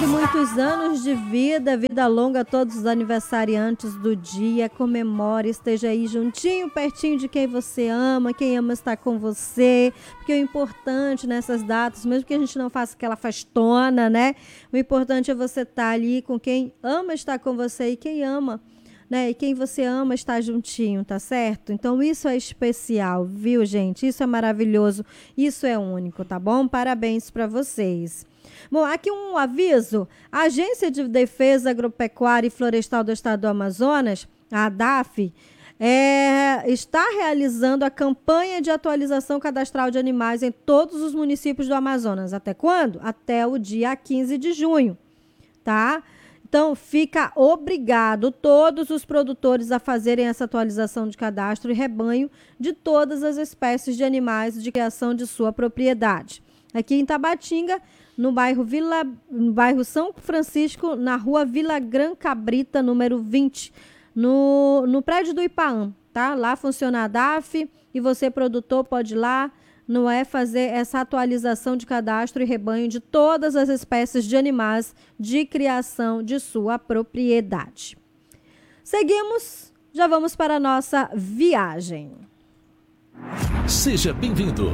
muitos anos de vida, vida longa a todos os aniversariantes do dia. Comemore, esteja aí juntinho, pertinho de quem você ama, quem ama estar com você. Porque o importante nessas datas, mesmo que a gente não faça aquela festona, né? O importante é você estar ali com quem ama estar com você e quem ama, né? E quem você ama está juntinho, tá certo? Então isso é especial, viu, gente? Isso é maravilhoso, isso é único, tá bom? Parabéns para vocês. Bom, aqui um aviso. A Agência de Defesa Agropecuária e Florestal do Estado do Amazonas, a ADAF, está realizando a campanha de atualização cadastral de animais em todos os municípios do Amazonas. Até quando? Até o dia 15 de junho, tá? Então, fica obrigado todos os produtores a fazerem essa atualização de cadastro e rebanho de todas as espécies de animais de criação de sua propriedade. Aqui em Tabatinga, no bairro São Francisco, na rua Vila Gran Cabrita, número 20, no prédio do IPAAM, tá? Lá funciona a DAF e você, produtor, pode ir lá, não é, fazer essa atualização de cadastro e rebanho de todas as espécies de animais de criação de sua propriedade. Seguimos, já vamos para a nossa viagem. Seja bem-vindo.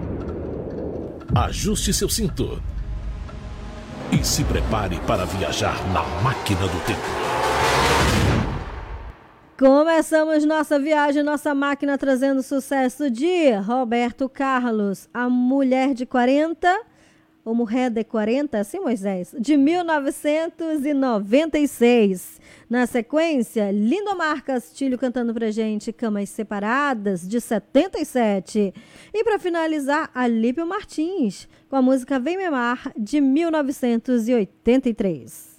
Ajuste seu cinto e se prepare para viajar na máquina do tempo. Começamos nossa viagem, nossa máquina, trazendo sucesso de Roberto Carlos, A Mulher de 40, ou Mulher de 40, assim, Moisés, de 1996. Na sequência, Lindomar Castilho cantando pra gente Camas Separadas, de 77. E para finalizar, Alípio Martins, com a música Vem Me Amar, de 1983.